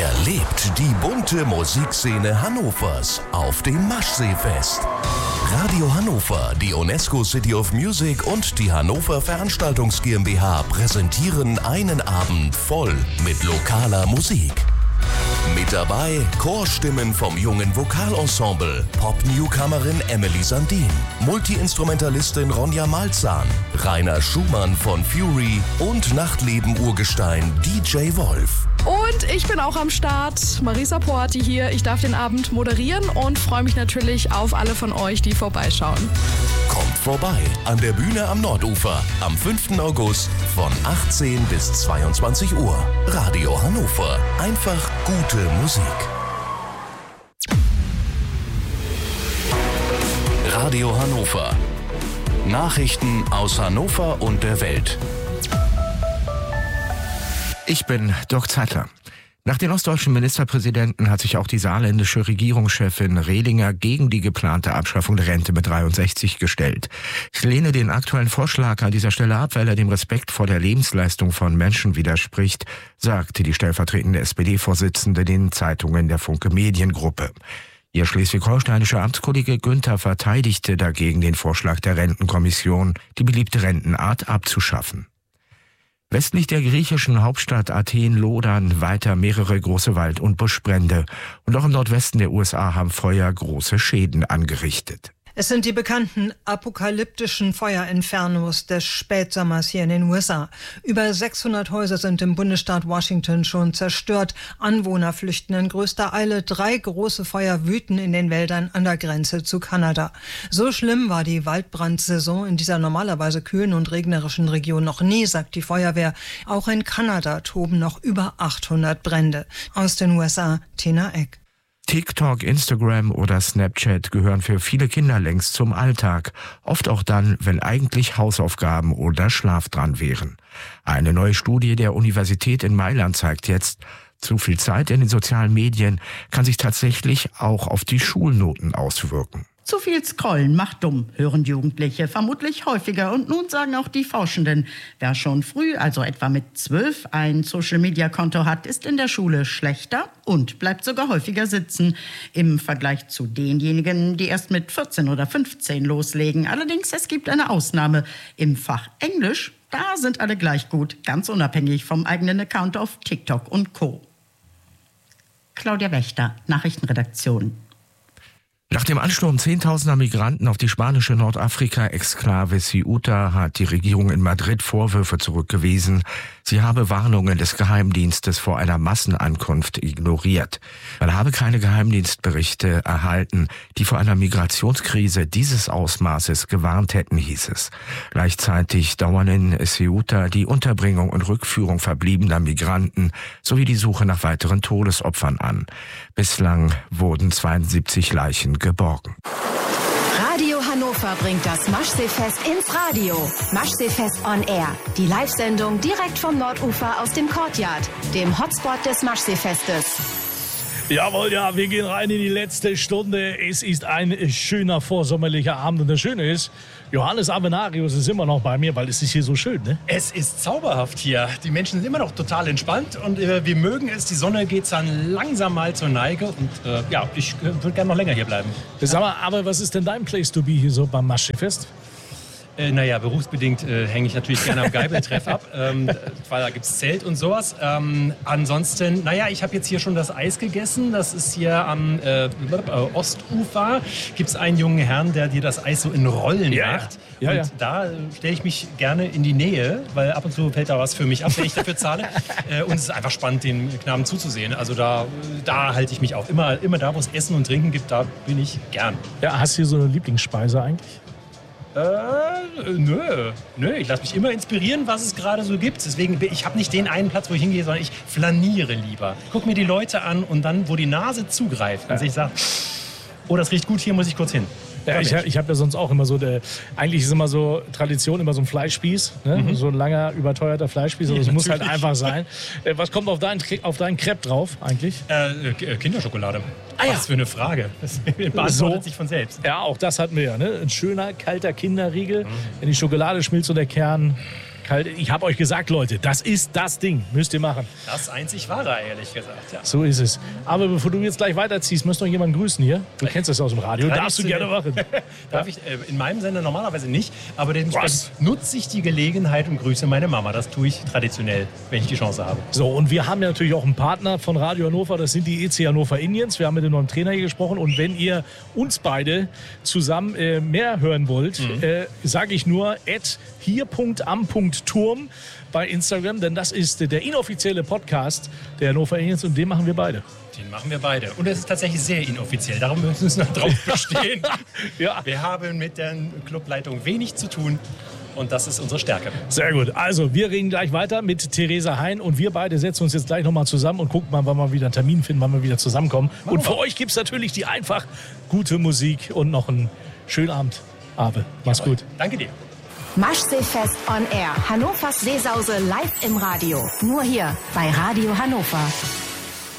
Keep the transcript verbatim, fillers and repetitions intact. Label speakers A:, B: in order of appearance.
A: Erlebt die bunte Musikszene Hannovers auf dem Maschseefest. Radio Hannover, die UNESCO City of Music und die Hannover Veranstaltungs GmbH präsentieren einen Abend voll mit lokaler Musik. Mit dabei Chorstimmen vom jungen Vokalensemble, Pop-Newcomerin Emily Sandin, Multi-Instrumentalistin Ronja Malzahn, Rainer Schumann von Fury und Nachtleben-Urgestein D J Wolf.
B: Und ich bin auch am Start, Marisa Poati hier. Ich darf den Abend moderieren und freue mich natürlich auf alle von euch, die vorbeischauen.
A: Kommt vorbei an der Bühne am Nordufer am fünften August von achtzehn bis zweiundzwanzig Uhr. Radio Hannover. Einfach gute Musik. Radio Hannover. Nachrichten aus Hannover und der Welt.
C: Ich bin Dirk Zeitler. Nach den ostdeutschen Ministerpräsidenten hat sich auch die saarländische Regierungschefin Rehlinger gegen die geplante Abschaffung der Rente mit dreiundsechzig gestellt. Ich lehne den aktuellen Vorschlag an dieser Stelle ab, weil er dem Respekt vor der Lebensleistung von Menschen widerspricht, sagte die stellvertretende S P D-Vorsitzende den Zeitungen der Funke Mediengruppe. Ihr schleswig-holsteinischer Amtskollege Günther verteidigte dagegen den Vorschlag der Rentenkommission, die beliebte Rentenart abzuschaffen. Westlich der griechischen Hauptstadt Athen lodern weiter mehrere große Wald- und Buschbrände. Und auch im Nordwesten der U S A haben Feuer große Schäden angerichtet.
D: Es sind die bekannten apokalyptischen Feuerinfernos des Spätsommers hier in den U S A. Über sechshundert Häuser sind im Bundesstaat Washington schon zerstört. Anwohner flüchten in größter Eile. Drei große Feuer wüten in den Wäldern an der Grenze zu Kanada. So schlimm war die Waldbrandsaison in dieser normalerweise kühlen und regnerischen Region noch nie, sagt die Feuerwehr. Auch in Kanada toben noch über achthundert Brände. Aus den U S A, Tina Eck.
C: TikTok, Instagram oder Snapchat gehören für viele Kinder längst zum Alltag. Oft auch dann, wenn eigentlich Hausaufgaben oder Schlaf dran wären. Eine neue Studie der Universität in Mailand zeigt jetzt, zu viel Zeit in den sozialen Medien kann sich tatsächlich auch auf die Schulnoten auswirken.
E: Zu viel Scrollen macht dumm, hören Jugendliche vermutlich häufiger. Und nun sagen auch die Forschenden, wer schon früh, also etwa mit zwölf, ein Social-Media-Konto hat, ist in der Schule schlechter und bleibt sogar häufiger sitzen. Im Vergleich zu denjenigen, die erst mit vierzehn oder fünfzehn loslegen. Allerdings, es gibt eine Ausnahme. Im Fach Englisch, da sind alle gleich gut, ganz unabhängig vom eigenen Account auf TikTok und Co. Claudia Wächter, Nachrichtenredaktion.
C: Nach dem Ansturm zehntausender Migranten auf die spanische Nordafrika-Exklave Ceuta hat die Regierung in Madrid Vorwürfe zurückgewiesen. Sie habe Warnungen des Geheimdienstes vor einer Massenankunft ignoriert. Man habe keine Geheimdienstberichte erhalten, die vor einer Migrationskrise dieses Ausmaßes gewarnt hätten, hieß es. Gleichzeitig dauern in Ceuta die Unterbringung und Rückführung verbliebener Migranten sowie die Suche nach weiteren Todesopfern an. Bislang wurden zweiundsiebzig Leichen geborgen.
F: Radio Hannover bringt das Maschseefest ins Radio. Maschseefest on Air. Die Live-Sendung direkt vom Nordufer aus dem Courtyard, dem Hotspot des Maschseefestes.
G: Jawohl, ja, wir gehen rein in die letzte Stunde. Es ist ein schöner vorsommerlicher Abend und das Schöne ist, Johannes Avenarius ist immer noch bei mir, weil es ist hier so schön, ne?
H: Es ist zauberhaft hier. Die Menschen sind immer noch total entspannt und äh, wir mögen es. Die Sonne geht dann langsam mal zur Neige und äh, ja, ich äh, würde gerne noch länger hier bleiben.
G: Sag mal, aber was ist denn dein Place to be hier so beim Maschseefest?
H: Äh, naja, berufsbedingt äh, hänge ich natürlich gerne am Geibeltreff ab, ähm, weil da gibt es Zelt und sowas. Ähm, ansonsten, naja, ich habe jetzt hier schon das Eis gegessen. Das ist hier am äh, Ostufer. Gibt es einen jungen Herrn, der dir das Eis so in Rollen
G: ja,
H: macht.
G: Ja,
H: und
G: ja.
H: da stelle ich mich gerne in die Nähe, weil ab und zu fällt da was für mich ab, wenn ich dafür zahle. äh, und es ist einfach spannend, den Knaben zuzusehen. Also da, da halte ich mich auf. Immer, immer da, wo es Essen und Trinken gibt, da bin ich gern.
G: Ja, hast du hier so eine Lieblingsspeise eigentlich?
H: Äh, nö, nö, ich lasse mich immer inspirieren, was es gerade so gibt. Deswegen, ich habe nicht den einen Platz, wo ich hingehe, sondern ich flaniere lieber. Guck mir die Leute an und dann, wo die Nase zugreift und sich sagt, oh, das riecht gut, hier muss ich kurz hin.
G: Ja, ich ich habe ja sonst auch immer so, der, eigentlich ist immer so Tradition, immer so ein Fleischspieß, ne? Mhm. So ein langer, überteuerter Fleischspieß, aber es ja, muss halt einfach sein. Was kommt auf deinen, auf deinen Crepe drauf eigentlich?
H: Äh, Kinderschokolade. Ah, ja. Was für eine Frage. Das beantwortet so. sich von selbst.
G: Ja, auch das hatten wir ja. Ne? Ein schöner, kalter Kinderriegel. Mhm. In die Schokolade schmilzt so der Kern. eiskalt. Ich habe euch gesagt, Leute, das ist das Ding. Müsst ihr machen.
H: Das einzig wahre, ehrlich gesagt. Ja.
G: So ist es. Aber bevor du jetzt gleich weiterziehst, musst du noch jemanden grüßen hier. Du kennst das aus dem Radio. Darfst du gerne machen.
H: Darf ich äh, in meinem Sender normalerweise nicht. Aber dementsprechend nutze ich die Gelegenheit und grüße meine Mama. Das tue ich traditionell, wenn ich die Chance habe.
G: So, und wir haben ja natürlich auch einen Partner von Radio Hannover. Das sind die E C Hannover Indians. Wir haben mit dem neuen Trainer hier gesprochen. Und wenn ihr uns beide zusammen äh, mehr hören wollt, mhm. äh, sage ich nur at hier punkt am punkt turm bei Instagram, denn das ist der inoffizielle Podcast der Hannover Indians und den machen wir beide.
H: Den machen wir beide. Und es ist tatsächlich sehr inoffiziell, darum müssen wir uns noch drauf bestehen. Ja. Wir haben mit der Clubleitung wenig zu tun und das ist unsere Stärke.
G: Sehr gut. Also, wir reden gleich weiter mit Theresa Hein und wir beide setzen uns jetzt gleich nochmal zusammen und gucken mal, wann wir wieder einen Termin finden, wann wir wieder zusammenkommen. Und für euch gibt es natürlich die einfach gute Musik und noch einen schönen Abend. Abe, mach's
H: Jawohl.
G: gut.
H: Danke dir.
F: Maschseefest on Air. Hannovers Seesause live im Radio. Nur hier bei Radio Hannover.